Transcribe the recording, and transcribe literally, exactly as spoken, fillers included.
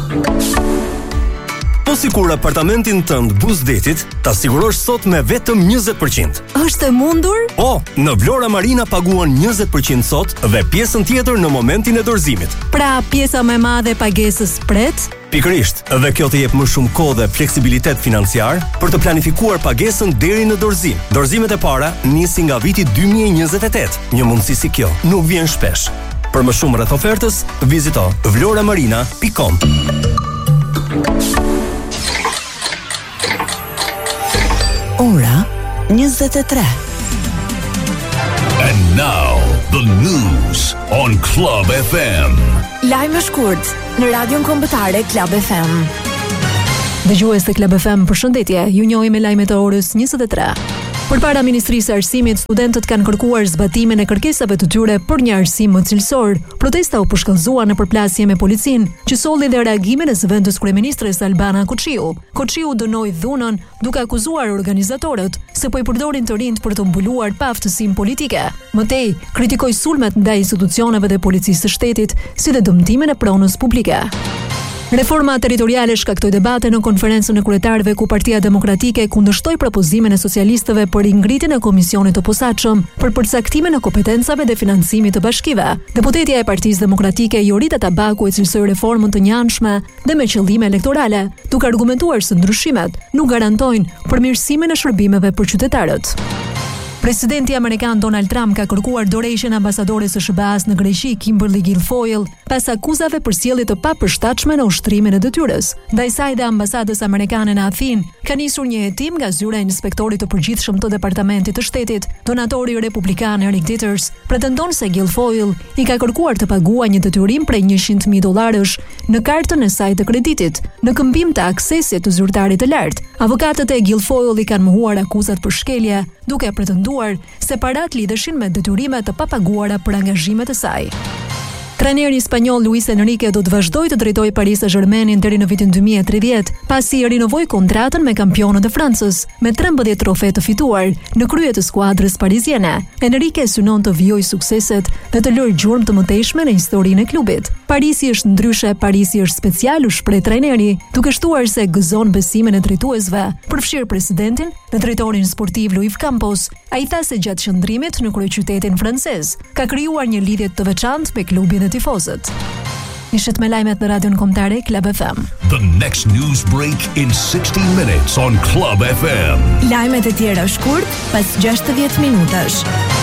Po sikur apartamentin tënd Buzdetit ta sigurosh sot me vetëm njëzet përqind. Është e mundur? Po, në Vlora Marina paguan njëzet përqind sot dhe pjesën tjetër në momentin e dorëzimit. Pra, pjesa më e madhe e pagesës pret? Pikërisht, dhe kjo të jep më shumë kohë dhe fleksibilitet financiar për të planifikuar pagesën deri në dorëzim. Dorëzimet e para nisin nga viti dy mijë e njëzet e tetë. Një mundësi si kjo nuk vjen shpesh. Për më shumë rreth ofertës, vizito vloramarina pikë com. Ora njëzet e tre. And now the news on Club F M. Lajme shkurt në Radion Kombëtare Club F M. Dëgjues të Club F M, përshëndetje. Ju njohim me lajmet e orës njëzet e tre. Përpara Ministrisë së Arsimit, studentët kanë kërkuar zbatimin e kërkesave të tyre për një arsim më cilësor. Protesta u përshkallëzua në përplasje me policinë, që solli dhe reagimin e zëvendës kryeministres Albana Koçiu. Koçiu dënoi dhunën, duke akuzuar organizatorët se po i përdorin të rinjt për të mbuluar pa aftësinë politike. Më tej, kritikoi sulmet ndaj institucioneve dhe policisë së shtetit, si dhe dëmtimin e pronës publike. Reforma territoriale shkaktoi debate në konferencën e kryetarëve ku Partia Demokratike kundërshtoi propozimin e socialistëve për ngritjen e komisionit të posaçëm për përcaktimin e kompetencave dhe financimit të bashkive. Deputetja e Partisë Demokratike Jorita Tabaku e cilësoi reformën të njanshme dhe me qëllime elektorale, duke argumentuar se ndryshimet nuk garantojnë përmirësimin e shërbimeve për qytetarët. Presidenti Amerikan Donald Trump ka kërkuar dorëheqjen e ambasadores së S B A-s në Greqi, Kimberly Guilfoyle, pas akuzave për sjellje të papërshtatshme në ushtrimin e detyrës. Ndaj saj dhe ambasadës amerikane në Athinë ka nisur një hetim nga zyra e inspektorit të përgjithshëm të Departamentit të Shtetit. Donatori republikan Eric Ditters pretendon se Guilfoyle i ka kërkuar të paguajë një detyrim prej njëqind mijë dollarësh në kartën e saj të kreditit, në këmbim të aksesit të zyrtarit të lartë. Avokatët e Guilfoyle i kanë mohuar akuzat për shkelje, duke pretenduar se parat lidheshin me detyrimet të papaguara për angazhimet e saj. Trajneri spanjoll Luis Enrique do të vazhdojë të drejtojë Paris Saint-Germainin deri në vitin dy mijë e tridhjetë, pasi rinovoi kontratën me kampionët e Francës, me trembëdhjetë trofe të fituar në krye të skuadrës pariziane. Enrique synon të vijojë sukseset dhe të lërë gjurmë të mëtejshme në historinë e klubit. Parisi është ndryshe, Parisi është special, u shpreh trajneri, duke shtuar se gëzon besimin e drejtuesve, përfshirë presidentin dhe drejtorin sportiv Luis Campos. Ai tha se gjatë qëndrimit në kryeqytetin francez ka krijuar një lidhje të veçantë me klubin e tifozët. Ishit me lajmet në Radion Kombëtare Club F M. The next news break in sixty minutes on Club F M. Lajmet e tjera shkurt pas gjashtëdhjetë minutash.